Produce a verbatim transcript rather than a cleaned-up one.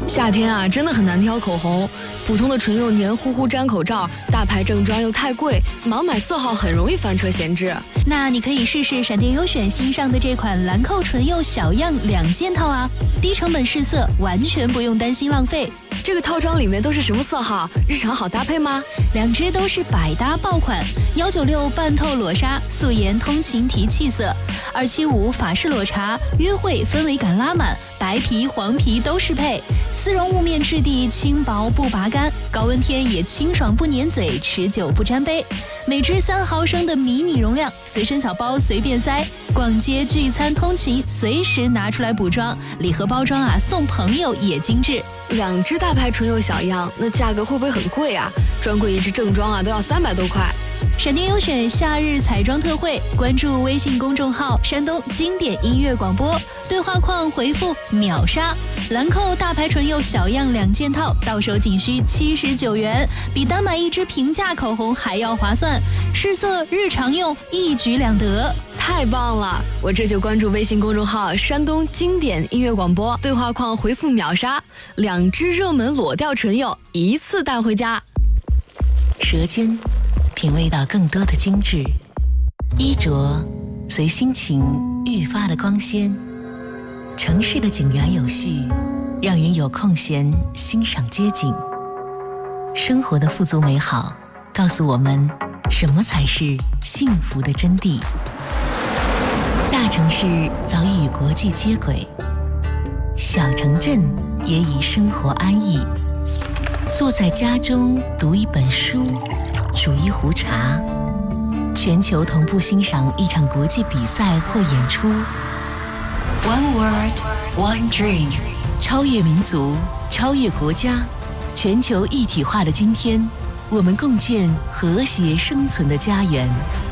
夏天啊，真的很难挑口红。普通的唇釉黏糊糊粘口罩，大牌正装又太贵，盲买色号很容易翻车闲置。 那你可以试试闪电优选新上的这款兰蔻唇釉小样两件套啊，低成本试色，完全不用担心浪费。 这个套装里面都是什么色号？日常好搭配吗？ 两支都是百搭爆款，一九六半透裸纱素颜通勤提气色，二七五法式裸茶约会氛围感拉满，白皮黄皮都适配。丝绒雾面质地轻薄不拔干，高温天也清爽不粘嘴，持久不沾杯。每支三毫升的迷你容量，随身小包随便塞，逛街聚餐通勤随时拿出来补妆。礼盒包装啊，送朋友也精致。 两支大牌唇釉小样，那价格会不会很贵啊？专柜一支正装啊都要三百多块。 闪电优选夏日彩妆特惠，关注微信公众号山东经典音乐广播，对话框回复秒杀兰蔻大牌唇釉小样两件套，到手仅需七十九元，比单买一支平价口红还要划算，试色日常用一举两得。 太棒了，我这就关注微信公众号山东经典音乐广播，对话框回复秒杀，两支热门裸调唇釉一次带回家。 舌尖品味到更多的精致，衣着随心情愈发的光鲜。城市的井然有序，让人有空闲欣赏街景。生活的富足美好，告诉我们什么才是幸福的真谛。大城市早已与国际接轨，小城镇也已生活安逸。坐在家中读一本书，煮一壶茶，全球同步欣赏一场国际比赛或演出。 One word, one dream。 超越民族，超越国家，全球一体化的今天，我们共建和谐生存的家园。